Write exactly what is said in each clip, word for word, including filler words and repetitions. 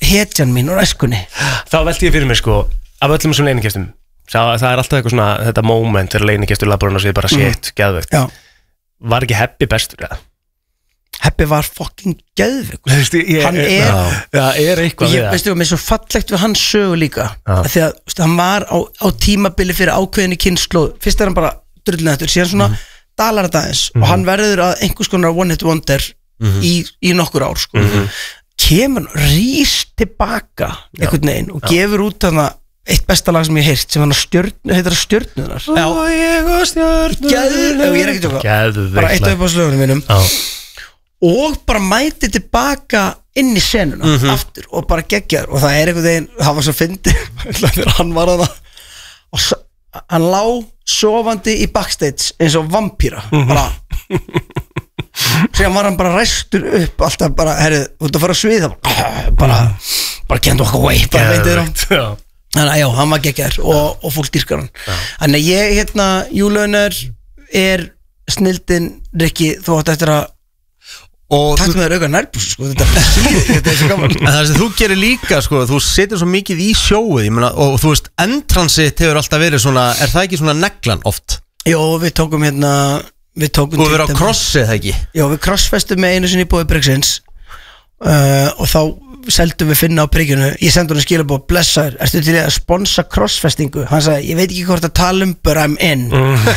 hetjan mín úr æskunni. Þá velti ég fyrir mér sko af öllum þessum leynigestum, það er alltaf eitthvað svona þetta moment þegar leynigestur labbar hann og segir bara shit, mm. geðveikt. Já. Var ekki Heppi bestur eða? Heppi var fucking geðveikur. Hann er já, það er eitthvað ég, við það. Veistu, mér er svo fallegt við hans sögu líka að því að stu, hann var á, á tímabili fyrir ákveðinni kynslóð. Fyrst er hann bara drullnættur, síðan svona mm. dalar þetta aðeins mm. og hann verður að einhvers konar one hit wonder mm. í, í nokkur ár sko. mm. Kemur rís tilbaka einhvern veginn og já. Gefur út þarna eitt besta lag sem ég heirt sem hann stjörn, heitir Stjörnunar. Já, ég og Stjörnunar. Ég er ekki tjóka. Bara eitt af uppáhaldslögunum mínum. Já. Og bara mæti tilbaka inn í senuna mm-hmm. aftur og bara geggjar og það er einhvern veginn, það var svo fyndið þegar hann var að það og svo, hann lá sofandi í backstage eins og vampíra mm-hmm. bara síðan var hann bara ræstur upp alltaf bara, herru, út að fara að sviða bara, bara can't walk away bara veitir hann þannig að já, hann var geggjar og, og fólk dýrkar hann þannig að ég, hérna, Júlaunar er snildin Rikki, þú átt eftir að takk með þér auka nærbús sko, þetta er svo gaman. En það sem þú gerir líka sko, þú setur svo mikið í sjóið mena, og þú veist, entransitt hefur alltaf verið svona, er það ekki svona neglan oft? Jó, við tókum hérna við tókum Þú verið á krossið, það ekki? Jó, við krossfestum með einu sinni í bóði Bryggsins uh, og þá seldum við Finna á Bryggjunu, ég sendi hann skilabóð blessaður, ertu til að sponsa krossfestingu? Hann sagði, ég veit ekki hvort að tala um but I'm in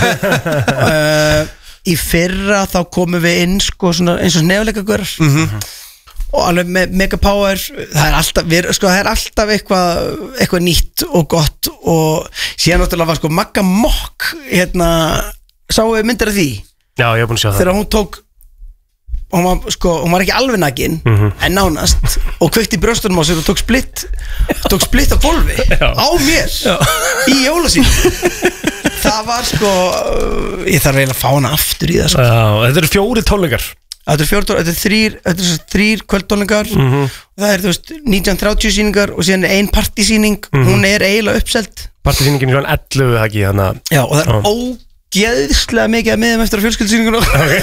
uh, Í fyrra þá komum við inn sko, svona, eins og nefnleikagörar mm-hmm. og alveg með megapower það er alltaf, við, sko, það er alltaf eitthvað, eitthvað nýtt og gott og síðan náttúrulega var sko Magga Mokk hérna, sáu við myndir af því já, ég hef búin að sjá það þegar hún tók hún var, sko, hún var ekki alveg nakin mm-hmm. en nánast og kveikti í brjóstunum á sér og tók splitt tók splitt á gólfi á mér já. Í jólasýningu það var sko ég þarf eiginlega að fá hana aftur í það sko. Já, þetta eru fjóri tónleikar þetta eru fjóri tónleikar, þetta eru þrýr þetta eru þrýr kvöldtónleikar mm-hmm. og það er þú veist nítján þrjátíu sýningar og síðan er ein partysýning mm-hmm. hún er eiginlega uppselt partysýningin er svona ellefu það ekki hana. Já, og það er oh. ógeðslega mikið að miðum eftir á fjölskyldusýninguna okay.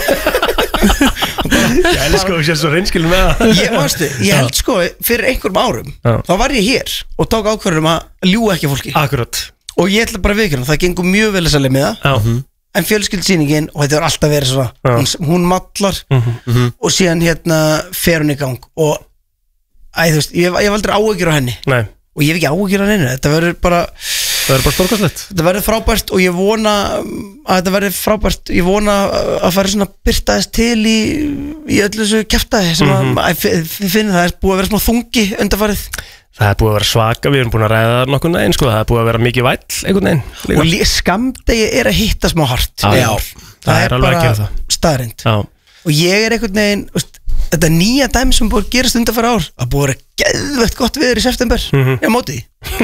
Ég held sko að ég sé svo reynskilin með það Ég, mástu, ég held sko fyrir einhverjum árum Já. Þá var ég hér og tók ákvörðum að ljúga ekki fólki Akkurat og ég ætla bara að viðkynna, það gengur mjög vel þess að leið með það uh-huh. en fjölskyldsýningin og þetta er alltaf verið svona uh-huh. hún, hún mallar uh-huh. og síðan hérna fer hún í gang og æ, þú veist, ég, ég hef aldrei áhyggjur á henni Nei. og ég hef ekki áhyggjur á henni þetta verður bara það verður bara stórkastlegt þetta verður frábært og ég vona að þetta verður frábært ég vona að fara svona byrtaðist til í, í öllu þessu kjaftaði sem uh-huh. að við finnum það er búið að vera smá þungi undanfarið Það er búið að vera svaka, við erum búin að ræða það nokkur neginn sko, það er búið að vera mikið væll einhvern veginn og líka skamdegi er að hitta smá hart Já, já. Það, það er, er bara staðrind og ég er einhvern veginn veist, þetta nýja dæmi sem búið að gerast undanfara ár að búið að vera geðvegt gott viður í september mm-hmm. ég móti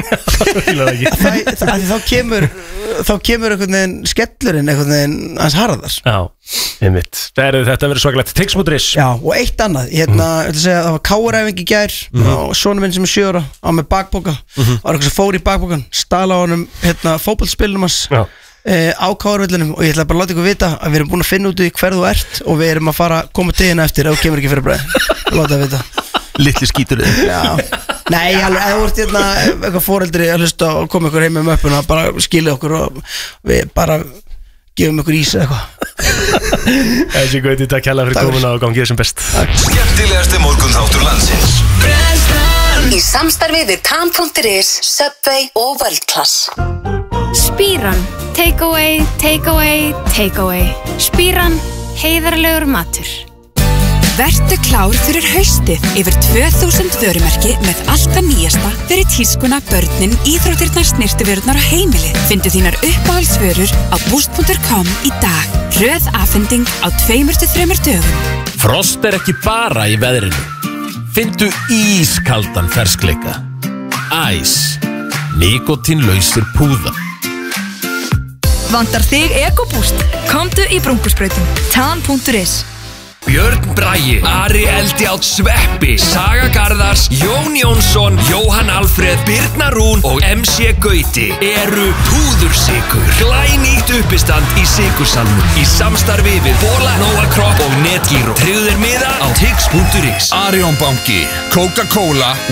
því þá kemur þá kemur einhvern veginn skellurinn einhvern veginn hans harðar Já, einmitt Þetta verður svakalegt Tix.is Já, og eitt annað hérna, mm. segja, það var káuræfing í gær mm. og sonur minn sem er sjö ára á með bakpoka mm-hmm. var eitthvað sem fór í bakpokan stala á honum hérna, fótboltaspilunum hans eh, á káurvellinum og ég ætla bara að láta ykkur vita að við erum búin að finna út í hver þú ert og við erum að fara að koma til hérna eftir ef þú kemur ekki fyrir bræði láta það vita Litli skítur Nei, alveg, ef þú ert hérna eitthvað foreldri að hlusta og koma ykkur heim með möppuna bara skilja okkur og við bara gefum ykkur ís eða eitthvað Þessi gauti, takk hella fyrir komuna og gangið sem best Skemmtilegasti morgunþáttur landsins Í samstarfi við Tan.is, Subway og World Class Spíran, take away, take away, take away Spíran, heiðarlegur matur Vertu klár fyrir haustið yfir tvö þúsund vörumerki með allt það nýjasta fyrir tískuna, börnin, íþróttirnar, snyrtivörurnar og heimilið. Findu þínar uppáhaldsvörur á boost punktur com í dag. Hröð afhending á tveimur til þremur dögum. Frost er ekki bara í veðrinu. Findu ískaldan ferskleika. Æs. Nikotínlausir púða. Vantar þig EcoBoost? Komdu í Brúnkusbrautin. Tan.is Björn Bragi, Ari Eldjátt Sveppi, Saga Garðars, Jón Jónsson, Jóhann Alfreð, Birna Rún og M C Gauti eru púðursykur. Glænýtt uppistand í sykursalnum í samstarfi við Bola, Nóa Kropp og Netgyro. Tryggðu þér miða á Tix.is. Arion banki, Coca-Cola